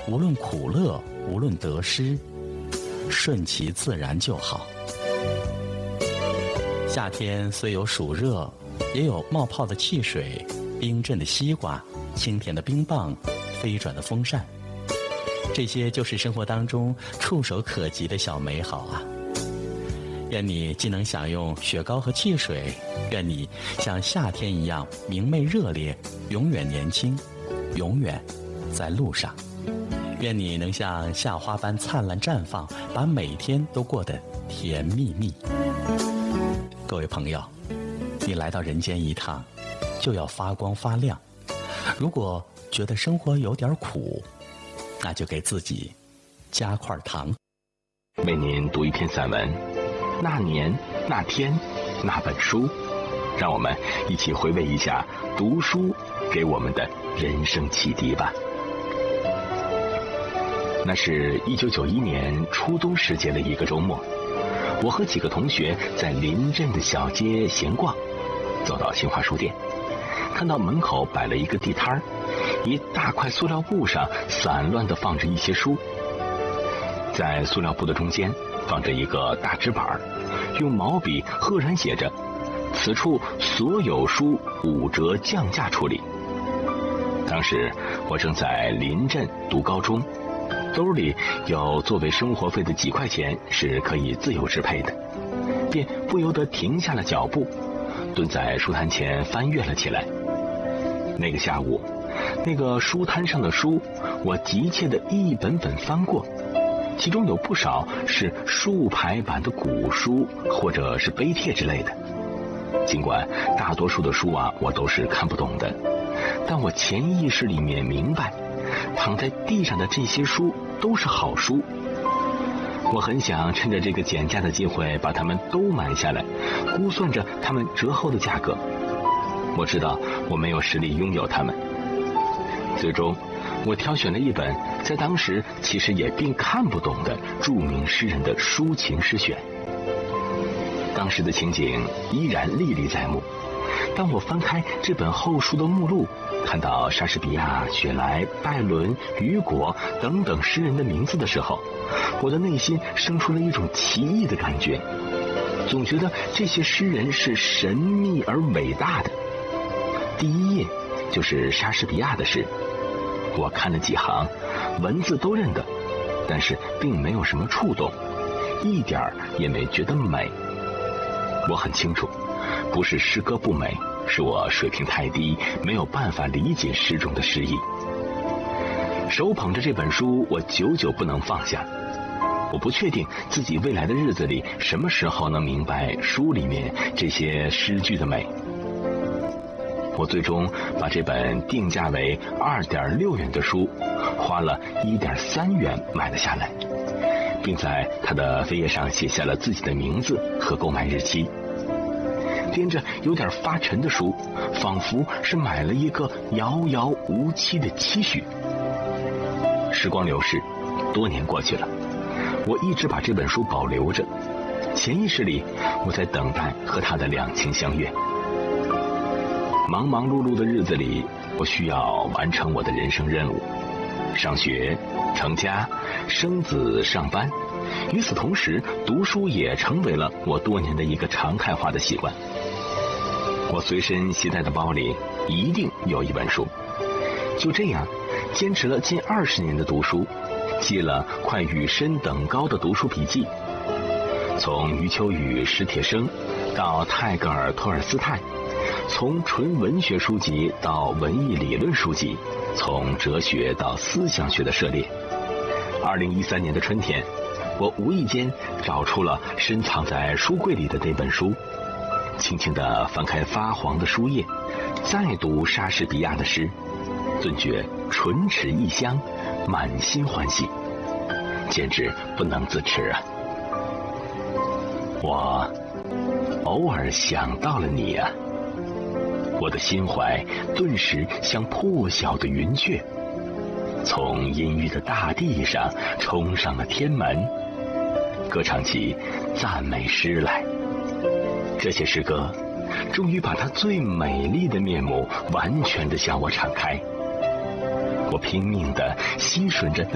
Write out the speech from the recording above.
无论苦乐，无论得失，顺其自然就好。夏天虽有暑热，也有冒泡的汽水，冰镇的西瓜，清甜的冰棒，飞转的风扇，这些就是生活当中触手可及的小美好啊！愿你既能享用雪糕和汽水，愿你像夏天一样明媚热烈，永远年轻，永远在路上。愿你能像夏花般灿烂绽放，把每天都过得甜蜜蜜。各位朋友，你来到人间一趟，就要发光发亮。如果觉得生活有点苦，那就给自己加块糖。 为您读一篇散文，那年那天那本书，让我们一起回味一下读书给我们的人生启迪吧。那是1991年初冬时节的一个周末，我和几个同学在临镇的小街闲逛，走到新华书店，看到门口摆了一个地摊儿，一大块塑料布上散乱地放着一些书，在塑料布的中间放着一个大纸板，用毛笔赫然写着“此处所有书5折降价处理”。当时我正在临镇读高中，兜里有作为生活费的几块钱是可以自由支配的，便不由得停下了脚步，蹲在书摊前翻阅了起来。那个下午，那个书摊上的书，我急切地一本本翻过，其中有不少是竖排版的古书或者是碑帖之类的。尽管大多数的书啊我都是看不懂的，但我潜意识里面明白，躺在地上的这些书都是好书。我很想趁着这个减价的机会把它们都买下来，估算着它们折后的价格。我知道我没有实力拥有它们。最终我挑选了一本在当时其实也并看不懂的著名诗人的抒情诗选。当时的情景依然历历在目。当我翻开这本厚书的目录，看到莎士比亚、雪莱、拜伦、雨果等等诗人的名字的时候，我的内心生出了一种奇异的感觉，总觉得这些诗人是神秘而伟大的。第一页就是莎士比亚的诗，我看了几行，文字都认得，但是并没有什么触动，一点儿也没觉得美。我很清楚，不是诗歌不美，是我水平太低，没有办法理解诗中的诗意。手捧着这本书，我久久不能放下。我不确定自己未来的日子里什么时候能明白书里面这些诗句的美。我最终把这本定价为2.6元的书花了1.3元买了下来，并在它的扉页上写下了自己的名字和购买日期。掂着有点发沉的书，仿佛是买了一个遥遥无期的期许。时光流逝，多年过去了，我一直把这本书保留着，潜意识里我在等待和它的两情相悦。忙忙碌碌的日子里，我需要完成我的人生任务，上学、成家、生子、上班。与此同时，读书也成为了我多年的一个常态化的习惯。我随身携带的包里一定有一本书。就这样，坚持了近20年的读书，记了快与申等高的读书笔记，从余秋雨、史铁生到泰戈尔、托尔斯泰，从纯文学书籍到文艺理论书籍，从哲学到思想学的涉猎。2013年的春天，我无意间找出了深藏在书柜里的那本书，轻轻地翻开发黄的书页，再读莎士比亚的诗，顿觉唇齿异香，满心欢喜，简直不能自持啊！我偶尔想到了你啊，我的心怀顿时像破晓的云雀，从阴郁的大地上冲上了天门，歌唱起赞美诗来。这些诗歌终于把它最美丽的面目完全地向我敞开。我拼命地吸吮着